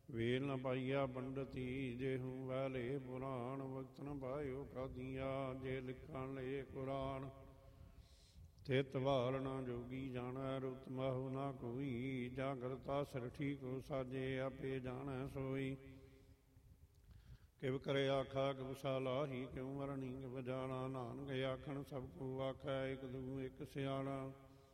ਵੇਲ ਨ ਪਾਈਆ ਪੰਡਤੀ ਜਿਹੂ ਵੈਲੇ ਪੁਰਾਣ ਵਕਤ ਨ ਪਾਇਓ ਕਾਦੀਆਂ ਜੇ ਲਿਖਣ ਲਏ ਕੁਰਾਨ ਤਿਤ ਵਾਲ ਨਾ ਜੋਗੀ ਜਾਣੈ ਰੁਤ ਮਹੁ ਨਾ ਕੋਈ ਜਾਗਰਤਾ ਸਿਰ ਠੀਕੋ ਸਾਜੇ ਆਪੇ ਜਾਣੈ ਸੋਈ ਕਿਵ ਕਰੇ ਆਖਾ ਕਿਵ ਸਾਲਾਹੀ ਕਿਉ ਮਰਨੀ ਕਿਵ ਜਾਣਾ ਨਾਨਕ ਆਖਣ ਸਭ ਕੋ ਆਖੈ ਇਕ ਦੂ ਇਕ ਸਿਆਣਾ